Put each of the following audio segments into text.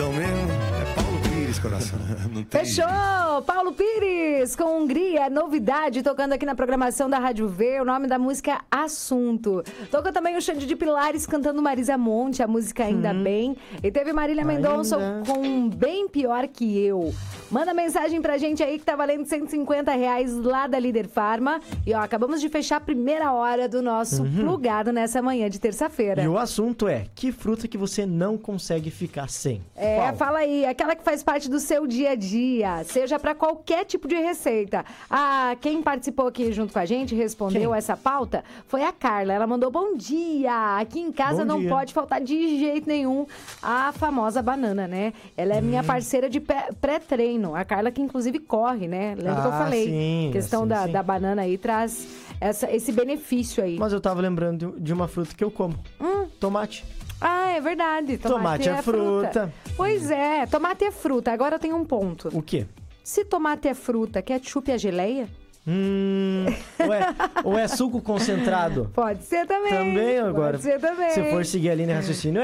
É Paulo Pires, coração. Fechou! Paulo Pires com Hungria, novidade, tocando aqui na programação da Rádio V. O nome da música é Assunto. Toca também o Xande de Pilares cantando Marisa Monte, a música Ainda Bem. E teve Marília Mendonça com Bem Pior Que Eu. Manda mensagem pra gente aí que tá valendo R$150 lá da Líder Farma. E ó, acabamos de fechar a primeira hora do nosso plugado nessa manhã de terça-feira. E o assunto é, que fruta que você não consegue ficar sem? Qual? Fala aí, aquela que faz parte do seu dia a dia, seja pra qualquer tipo de receita. Quem participou aqui junto com a gente, respondeu essa pauta, foi a Carla. Ela mandou bom dia. Aqui em casa não pode faltar de jeito nenhum a famosa banana, né? Ela é minha parceira de pré-treino. A Carla que inclusive corre, né? Lembra que eu falei? Sim, a questão da banana aí traz esse benefício aí. Mas eu tava lembrando de uma fruta que eu como. Tomate. É verdade. Tomate é fruta. Pois é, tomate é fruta. Agora tem um ponto. O quê? Se tomate é fruta, ketchup é geleia? Ou é suco concentrado? Pode ser também. Também agora. Pode ser também. Se for seguir a linha de raciocínio,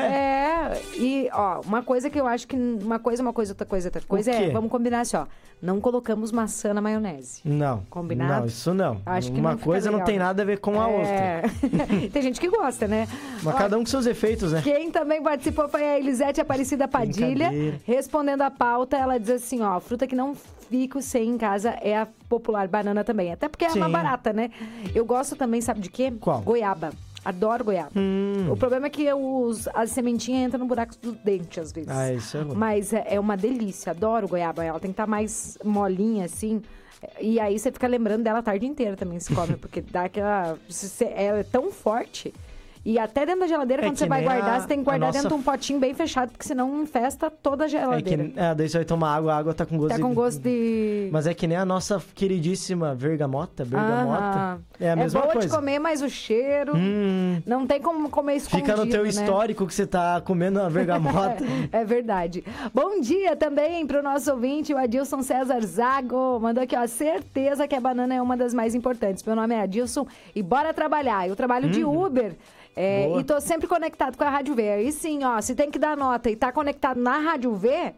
E, ó, uma coisa que eu acho que outra coisa é, vamos combinar assim, ó. Não colocamos maçã na maionese. Não. Combinado? Não, isso não. Acho que uma não coisa legal, não tem nada a ver com a outra. Tem gente que gosta, né? Mas cada um com seus efeitos, né? Quem também participou foi a Elisete Aparecida Padilha. Respondendo a pauta, ela diz assim, ó, fruta que não fico sem em casa é a popular banana também. Até porque é mais barata, né? Eu gosto também, sabe de quê? Qual? Goiaba. Adoro goiaba. O problema é que as sementinhas entram no buraco do dente, às vezes. Isso é ruim. Mas é uma delícia. Adoro goiaba. Ela tem que estar mais molinha, assim. E aí você fica lembrando dela a tarde inteira também, se come. Porque dá aquela... Ela é tão forte... E até dentro da geladeira, quando você vai guardar, você tem que guardar dentro de um potinho bem fechado, porque senão infesta toda a geladeira. Daí você vai tomar água, a água tá com gosto de... Tá com gosto de... Mas é que nem a nossa queridíssima bergamota. É a mesma coisa. É boa de comer, mas o cheiro... Não tem como comer escondido, fica no teu histórico que você tá comendo a bergamota. É verdade. Bom dia também pro nosso ouvinte, o Adilson César Zago. Mandou aqui, ó, certeza que a banana é uma das mais importantes. Meu nome é Adilson e bora trabalhar. Eu trabalho de Uber. E tô sempre conectado com a Rádio V. E sim, ó, se tem que dar nota e tá conectado na Rádio V,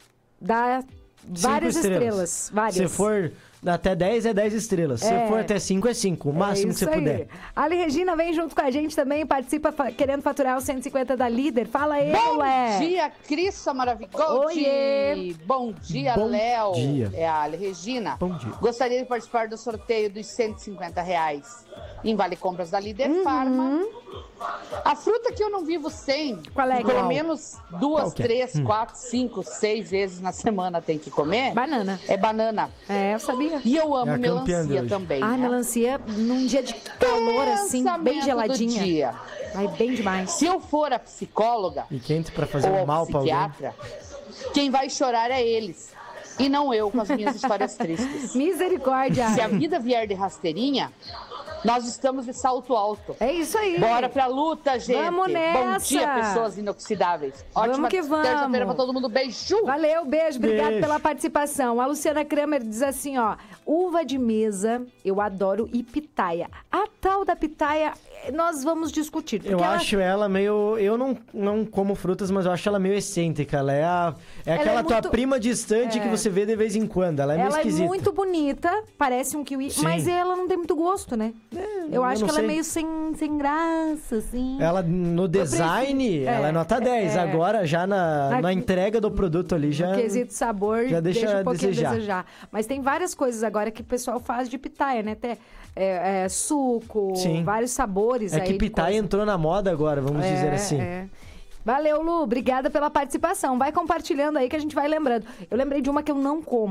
dá várias estrelas. Várias. Se for até 10, é 10 estrelas. Se for até 5, é 5. O máximo que você puder. A Ali Regina vem junto com a gente também, participa querendo faturar os 150 da Líder. Fala aí, Bom dia, Crissa maravilhosa. Oiê. Bom dia, Léo. Dia. É a Ali Regina. Bom dia. Gostaria de participar do sorteio dos R$150 em Vale Compras da Líder Farma. A fruta que eu não vivo sem, qual é? Pelo menos 2, 3, 4, 5, 6 vezes na semana tem que comer. Banana. É banana. Eu sabia. E eu amo melancia também. Melancia num dia de calor assim, bem geladinha. Do dia. Ai, bem demais. Se eu for a psicóloga e quente pra fazer ou mal pra alguém, quem vai chorar é eles. E não eu com as minhas histórias tristes. Misericórdia. Se a vida vier de rasteirinha, nós estamos de salto alto. É isso aí. Bora pra luta, gente. Vamos nessa. Bom dia, pessoas inoxidáveis. Vamos que vamos. Terça-feira pra todo mundo. Beijo. Valeu, beijo. Obrigado pela participação. A Luciana Kramer diz assim, ó. Uva de mesa, eu adoro, e pitaia. A tal da pitaia, nós vamos discutir. Eu acho ela meio... Eu não como frutas, mas eu acho ela meio excêntrica. Ela é aquela tua prima distante que você vê de vez em quando. Ela é meio esquisita. Ela é muito bonita, parece um kiwi, mas ela não tem muito gosto, né? Eu acho que ela é meio sem graça, assim. Ela, no design, ela é nota 10. Agora, já na entrega do produto ali, já... No quesito sabor, já deixa um pouquinho a desejar. Mas tem várias coisas agora que o pessoal faz de pitaia, né? Até suco, vários sabores. É que pitaia entrou na moda agora, vamos dizer assim. Valeu, Lu. Obrigada pela participação. Vai compartilhando aí que a gente vai lembrando. Eu lembrei de uma que eu não como.